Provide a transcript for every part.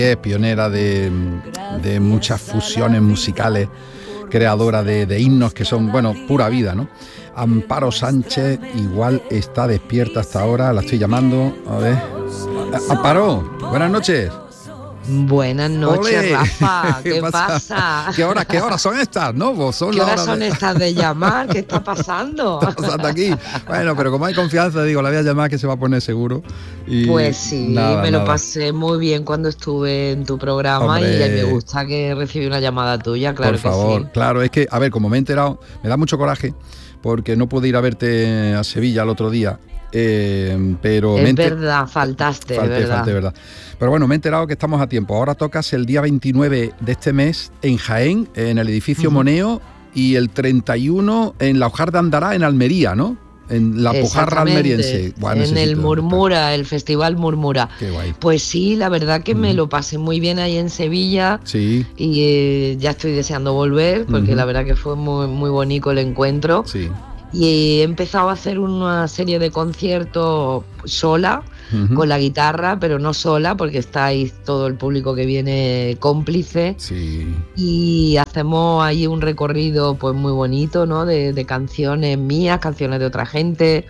Es pionera de muchas fusiones musicales, creadora de himnos que son, bueno, pura vida, ¿no? Amparo Sánchez igual está despierta hasta ahora, la estoy llamando, a ver. Amparo, buenas noches. Buenas noches, ¡ole! Rafa, ¿qué pasa? ¿Qué horas son estas? ¿No? ¿Vos son ¿Qué horas son estas de llamar? ¿Qué está pasando? ¿Qué está pasando aquí? Bueno, pero como hay confianza, digo, la voy a llamar que se va a poner seguro. Y pues sí, nada. Lo pasé muy bien cuando estuve en tu programa. Hombre, y me gusta que recibí una llamada tuya, claro. Por favor, sí. Claro, es que, a ver, como me he enterado, me da mucho coraje porque no pude ir a verte a Sevilla el otro día. Pero es verdad, falté, verdad. Pero bueno, me he enterado que estamos a tiempo. Ahora tocas el día 29 de este mes en Jaén, en el edificio Moneo, y el 31 en la Hojar de Andará, en Almería, ¿no? En la Pujarra almeriense. Bueno, en el Murmura, el Festival Murmura. Qué guay. Pues sí, la verdad que me lo pasé muy bien ahí en Sevilla. Sí. Y ya estoy deseando volver, porque la verdad que fue muy, muy bonito el encuentro. Sí. Y he empezado a hacer una serie de conciertos sola, con la guitarra, pero no sola, porque está ahí todo el público que viene cómplice. Sí. Y hacemos ahí un recorrido pues muy bonito, ¿no? De canciones mías, canciones de otra gente.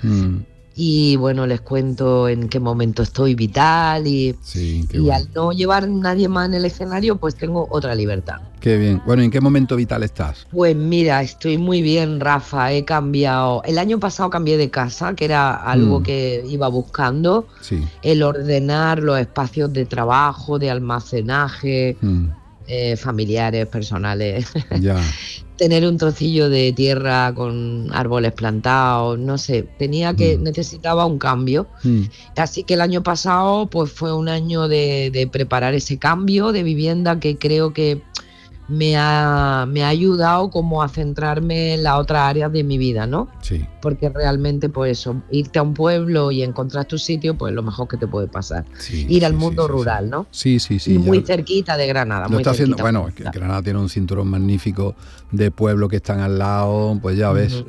Y bueno, les cuento en qué momento estoy vital y bueno. Al no llevar nadie más en el escenario, pues tengo otra libertad. Qué bien. Bueno, ¿en qué momento vital estás? Pues mira, estoy muy bien, Rafa. He cambiado. El año pasado cambié de casa, que era algo que iba buscando. Sí. El ordenar los espacios de trabajo, de almacenaje, familiares, personales. Ya. Tener un trocillo de tierra con árboles plantados, no sé, necesitaba un cambio. Así que el año pasado pues fue un año de preparar ese cambio de vivienda que creo que me ha ayudado como a centrarme en las otras áreas de mi vida, ¿no? Sí. Porque realmente, pues eso, irte a un pueblo y encontrar tu sitio, pues lo mejor que te puede pasar. Sí, ir al mundo rural, ¿no? Sí. Y muy cerquita de Granada. Lo está haciendo, bueno, Granada tiene un cinturón magnífico de pueblos que están al lado, pues ya ves.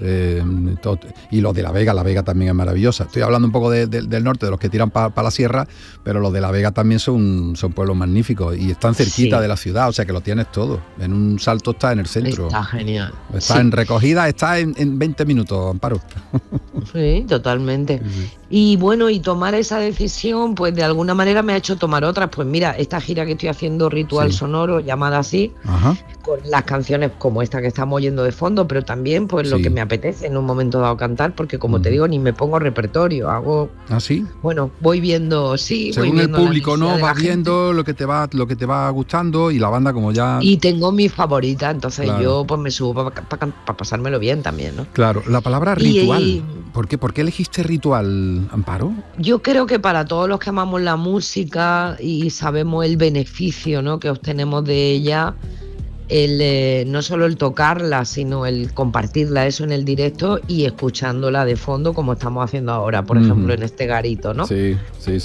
Y los de La Vega también es maravillosa. Estoy hablando un poco del norte, de los que tiran para la sierra, pero los de La Vega también son pueblos magníficos y están cerquita de la ciudad, o sea que lo tienes todo. En un salto está en el centro. Está genial. Está en recogida, está en 20 minutos, Amparo. Sí, totalmente. Y bueno, y tomar esa decisión, pues de alguna manera me ha hecho tomar otras. Pues mira, esta gira que estoy haciendo, Ritual Sonoro, llamada así, con las canciones como esta que estamos oyendo de fondo, pero también pues lo que me apetece en un momento dado cantar, porque como te digo, ni me pongo repertorio, hago... ¿Ah, sí? Bueno, voy viendo, según voy viendo el público, ¿no? Vas viendo lo que te va gustando y la banda como ya... Y tengo mi favorita, entonces yo pues me subo para pasármelo bien también, ¿no? Claro, la palabra ritual, ¿por qué elegiste ritual, Amparo? Yo creo que para todos los que amamos la música y sabemos el beneficio, ¿no?, que obtenemos de ella, no solo el tocarla, sino el compartirla, eso en el directo y escuchándola de fondo como estamos haciendo ahora, por ejemplo, en este garito, ¿no? Sí.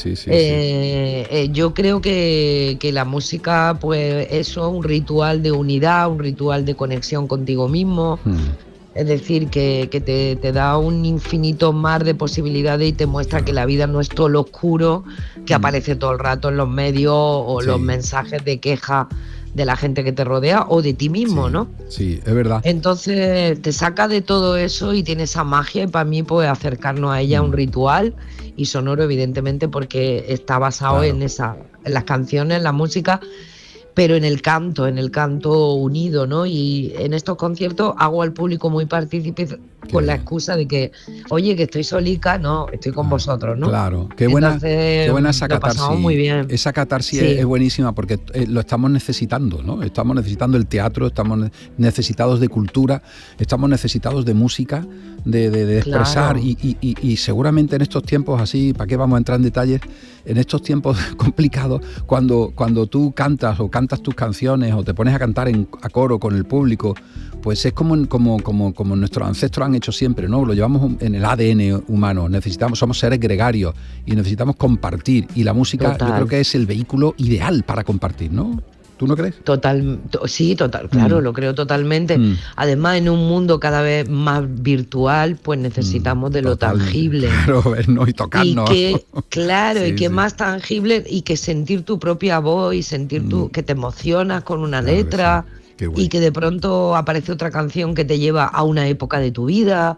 Yo creo que la música, pues eso, un ritual de unidad, un ritual de conexión contigo mismo. Es decir, que te da un infinito mar de posibilidades y te muestra que la vida no es todo lo oscuro que aparece todo el rato en los medios o los mensajes de queja de la gente que te rodea o de ti mismo, ¿no? Sí, es verdad. Entonces te saca de todo eso y tiene esa magia, y para mí pues acercarnos a ella un ritual, y Sonoro evidentemente porque está basado en las canciones, en la música, pero en el canto unido, ¿no? Y en estos conciertos hago al público muy partícipe con la excusa de que, oye, que estoy solica, no, estoy con vosotros, ¿no? Claro, qué buena esa catarsis. Lo pasamos muy bien. Esa catarsis es buenísima porque lo estamos necesitando, ¿no? Estamos necesitando el teatro, estamos necesitados de cultura, estamos necesitados de música, de expresar, y seguramente en estos tiempos así, ¿para qué vamos a entrar en detalles? En estos tiempos complicados, cuando tú cantas tus canciones o te pones a cantar a coro con el público, pues es como nuestros ancestros han hecho siempre, ¿no? Lo llevamos en el ADN humano. Somos seres gregarios y necesitamos compartir. Y la música, yo creo que es el vehículo ideal para compartir, ¿no? ¿Tú no crees? Sí, claro, lo creo totalmente. Además, en un mundo cada vez más virtual, pues necesitamos de lo tangible. Claro, vernos y tocarnos. Claro, y que más tangible, y que sentir tu propia voz y sentir que te emocionas con una letra. Y que de pronto aparece otra canción que te lleva a una época de tu vida.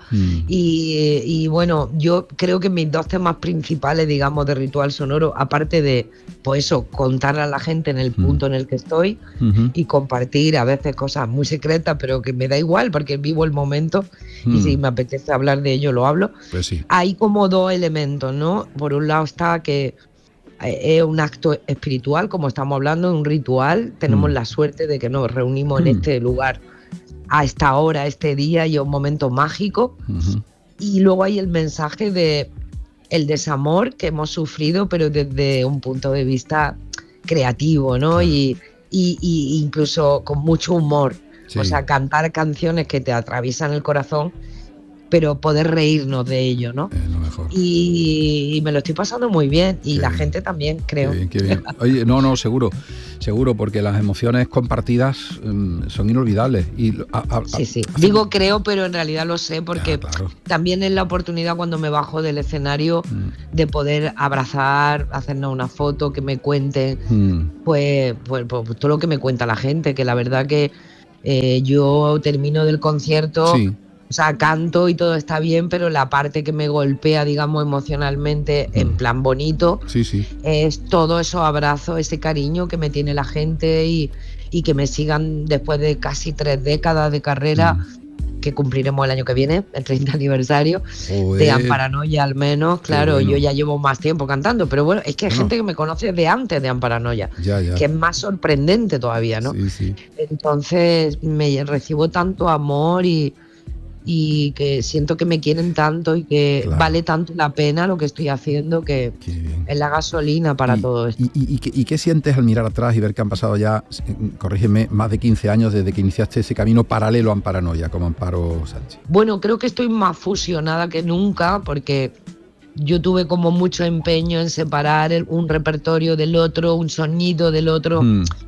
Y bueno, yo creo que mis dos temas principales, digamos, de Ritual Sonoro, aparte de, pues eso, contar a la gente en el punto en el que estoy y compartir a veces cosas muy secretas, pero que me da igual porque vivo el momento y si me apetece hablar de ello lo hablo. Pues sí. Hay como dos elementos, ¿no? Por un lado está que es un acto espiritual, como estamos hablando, un ritual. Tenemos la suerte de que nos reunimos en este lugar a esta hora, este día, y es un momento mágico. Y luego hay el mensaje de el desamor que hemos sufrido, pero desde un punto de vista creativo, ¿no? Y incluso con mucho humor. Sí. O sea, cantar canciones que te atraviesan el corazón, pero poder reírnos de ello, ¿no? Es lo mejor. Y me lo estoy pasando muy bien, y la gente también, creo. Qué bien. Oye, no, seguro, porque las emociones compartidas son inolvidables. Sí. Digo creo, pero en realidad lo sé, porque también es la oportunidad cuando me bajo del escenario de poder abrazar, hacernos una foto, que me cuenten, pues todo lo que me cuenta la gente, que la verdad que yo termino del concierto... Sí. O sea, canto y todo está bien, pero la parte que me golpea, digamos, emocionalmente, en plan bonito, es todo esos abrazos, ese cariño que me tiene la gente y que me sigan después de casi 3 décadas de carrera, que cumpliremos el año que viene, el 30 aniversario de Amparanoia al menos. Claro, bueno. Yo ya llevo más tiempo cantando, pero bueno, es que hay gente que me conoce de antes de Amparanoia, que es más sorprendente todavía, ¿no? Sí. Entonces me recibo tanto amor y que siento que me quieren tanto y que vale tanto la pena lo que estoy haciendo, que es la gasolina para todo esto. ¿Y qué sientes al mirar atrás y ver que han pasado ya, corrígeme, más de 15 años desde que iniciaste ese camino paralelo a Amparanoia como Amparo Sánchez? Bueno, creo que estoy más fusionada que nunca, porque yo tuve como mucho empeño en separar un repertorio del otro, un sonido del otro,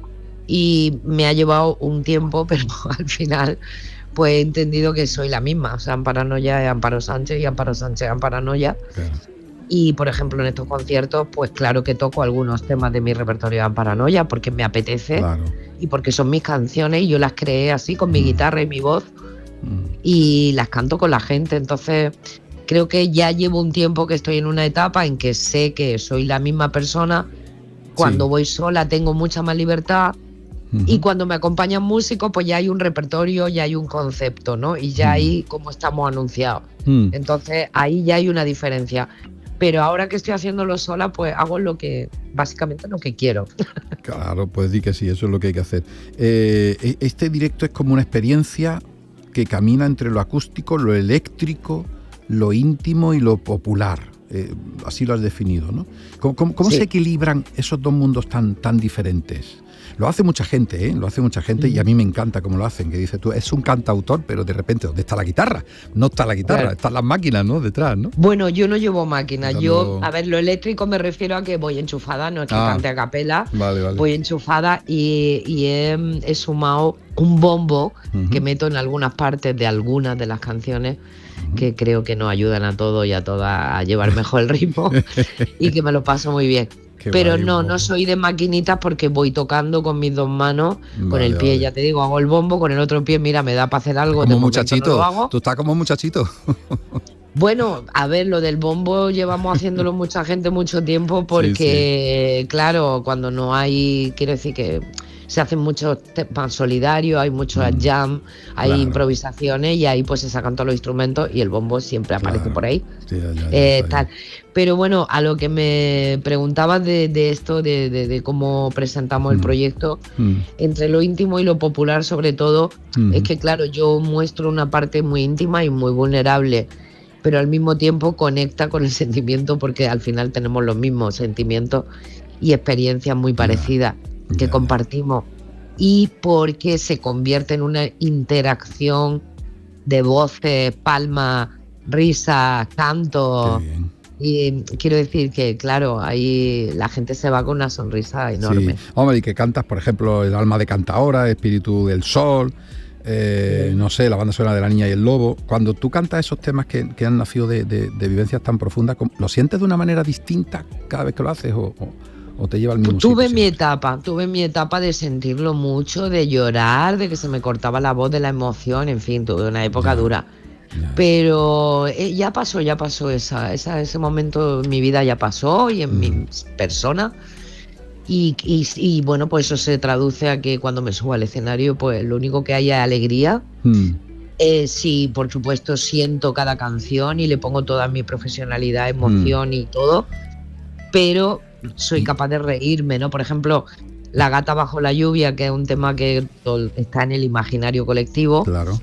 y me ha llevado un tiempo, pero al final... pues he entendido que soy la misma. O sea, Amparanoia es Amparo Sánchez y Amparo Sánchez es Amparanoia. Claro. Y, por ejemplo, en estos conciertos, pues claro que toco algunos temas de mi repertorio de Amparanoia porque me apetece y porque son mis canciones y yo las creé así con mi guitarra y mi voz y las canto con la gente. Entonces, creo que ya llevo un tiempo que estoy en una etapa en que sé que soy la misma persona. Cuando voy sola tengo mucha más libertad. Y cuando me acompañan músicos, pues ya hay un repertorio, ya hay un concepto, ¿no? Y ya hay como estamos anunciados. Entonces, ahí ya hay una diferencia. Pero ahora que estoy haciéndolo sola, pues hago básicamente lo que quiero. Claro, pues di que sí, eso es lo que hay que hacer. Este directo es como una experiencia que camina entre lo acústico, lo eléctrico, lo íntimo y lo popular. Así lo has definido, ¿no? ¿Cómo se equilibran esos dos mundos tan diferentes? Lo hace mucha gente, Lo hace mucha gente y a mí me encanta cómo lo hacen, que dices tú, es un cantautor, pero de repente, ¿dónde está la guitarra? No está la guitarra, están las máquinas, ¿no? Detrás, ¿no? Bueno, yo no llevo máquinas, a ver, lo eléctrico me refiero a que voy enchufada, no es que cante a capela, voy enchufada y he sumado un bombo que meto en algunas partes de algunas de las canciones, que creo que nos ayudan a todos y a todas a llevar mejor el ritmo y que me lo paso muy bien. Pero no soy de maquinitas porque voy tocando con mis dos manos, con el pie, ya te digo, hago el bombo, con el otro pie, mira, me da para hacer algo. Como muchachito, no lo hago. Tú estás como muchachito. Bueno, a ver, lo del bombo llevamos haciéndolo mucha gente mucho tiempo porque, claro, cuando no hay, quiero decir que se hacen muchos temas solidarios, hay muchos jam, hay improvisaciones y ahí pues se sacan todos los instrumentos y el bombo siempre aparece por ahí. Sí, tal. Pero bueno, a lo que me preguntabas de esto, de cómo presentamos el proyecto, entre lo íntimo y lo popular sobre todo, es que claro, yo muestro una parte muy íntima y muy vulnerable, pero al mismo tiempo conecta con el sentimiento porque al final tenemos los mismos sentimientos y experiencias muy parecidas que compartimos, y porque se convierte en una interacción de voces, palmas, risas, cantos, Y quiero decir que, claro, ahí la gente se va con una sonrisa enorme. Sí. Hombre, y que cantas, por ejemplo, El alma de Cantaora, Espíritu del Sol, no sé, la banda sonora de La niña y el lobo. Cuando tú cantas esos temas que han nacido de vivencias tan profundas, ¿lo sientes de una manera distinta cada vez que lo haces o te lleva al mismo Tuve sitio? mi etapa de sentirlo mucho, de llorar, de que se me cortaba la voz de la emoción, en fin, tuve una época dura. Ya. Pero ya pasó ese momento en mi vida ya pasó y en mi persona. Y bueno, pues eso se traduce a que cuando me subo al escenario, pues lo único que hay es alegría. Sí, por supuesto, siento cada canción y le pongo toda mi profesionalidad, emoción y todo, pero soy capaz de reírme, ¿no? Por ejemplo, La gata bajo la lluvia, que es un tema que está en el imaginario colectivo. Claro.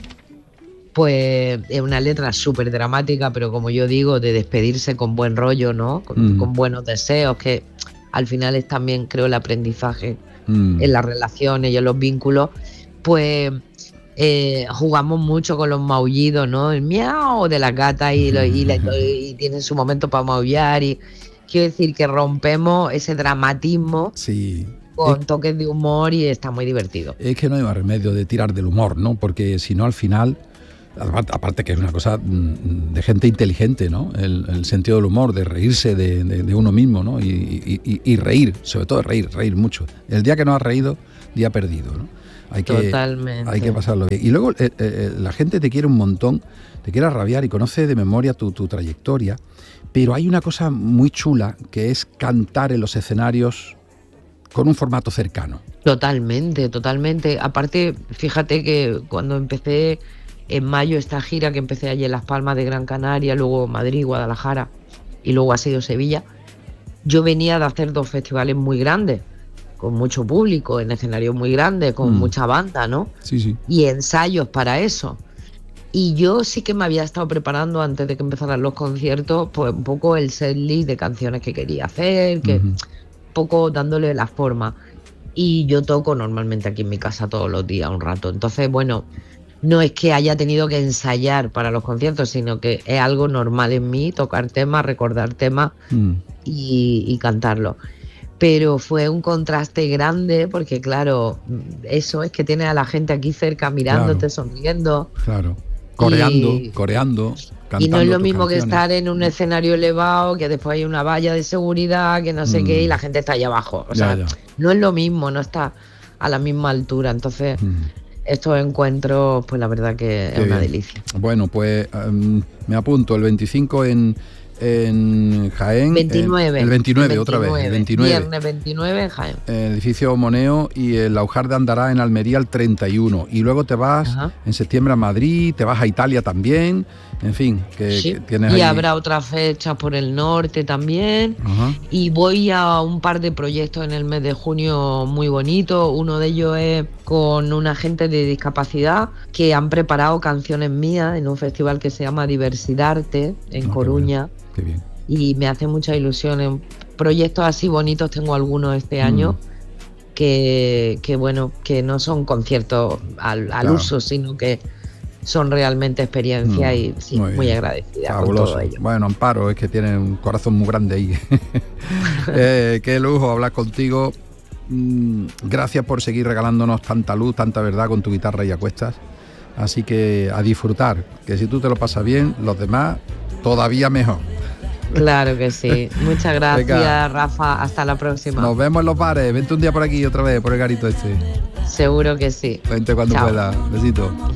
Pues es una letra súper dramática, pero como yo digo, de despedirse con buen rollo, ¿no? Con buenos deseos, que al final es también, creo, el aprendizaje en las relaciones y en los vínculos. Pues jugamos mucho con los maullidos, ¿no? El miau de las gatas y tienen su momento para maullar. Y quiero decir que rompemos ese dramatismo. Sí. Con toques de humor y está muy divertido. Es que no hay más remedio de tirar del humor, ¿no? Porque si no, al final, aparte que es una cosa de gente inteligente, ¿no? El sentido del humor, de reírse de uno mismo, ¿no? Y reír, sobre todo reír mucho. El día que no has reído, día perdido, ¿no? Totalmente. Hay que pasarlo bien. Y luego la gente te quiere un montón, te quiere rabiar y conoce de memoria tu trayectoria, pero hay una cosa muy chula que es cantar en los escenarios con un formato cercano. Totalmente. Aparte, fíjate que cuando empecé en mayo esta gira, que empecé allí en Las Palmas de Gran Canaria, luego Madrid, Guadalajara y luego ha sido Sevilla, yo venía de hacer 2 festivales muy grandes, con mucho público, en escenarios muy grandes, con mucha banda, ¿no? Sí. Y ensayos para eso. Y yo sí que me había estado preparando antes de que empezaran los conciertos, pues un poco el setlist de canciones que quería hacer, que poco dándole la forma. Y yo toco normalmente aquí en mi casa todos los días un rato. Entonces, bueno, no es que haya tenido que ensayar para los conciertos, sino que es algo normal en mí, tocar temas, recordar temas y cantarlos. Pero fue un contraste grande porque, claro, eso es que tienes a la gente aquí cerca mirándote, sonriendo. Claro, coreando. Y no es lo mismo que estar en un escenario elevado, que después hay una valla de seguridad, que no sé qué, y la gente está ahí abajo. O sea, no es lo mismo, no está a la misma altura. Entonces, estos encuentros, pues la verdad que es una delicia. Bueno, pues me apunto el 25 en Jaén. 29. El 29, otra vez. El 29. Viernes 29 en Jaén. El edificio Moneo y el Laujar de Andará en Almería el 31. Y luego te vas en septiembre a Madrid, te vas a Italia también. En fin, que tienes ahí. Y habrá otras fechas por el norte también. Y voy a un par de proyectos en el mes de junio muy bonitos. Uno de ellos es con una gente de discapacidad que han preparado canciones mías en un festival que se llama Diversidarte en Coruña. Qué bien. Y me hace mucha ilusión. En proyectos así bonitos tengo algunos este año que bueno, que no son conciertos al uso, sino que son realmente experiencias y sí, muy agradecida. Fabuloso. Con todo ello. Bueno, Amparo, es que tiene un corazón muy grande ahí. Qué lujo hablar contigo. Gracias por seguir regalándonos tanta luz, tanta verdad con tu guitarra y a cuestas. Así que a disfrutar, que si tú te lo pasas bien, los demás todavía mejor. Claro que sí. Muchas gracias, Venga. Rafa. Hasta la próxima. Nos vemos en los bares. Vente un día por aquí otra vez, por el garito este. Seguro que sí. Vente cuando Chao. puedas. Besito.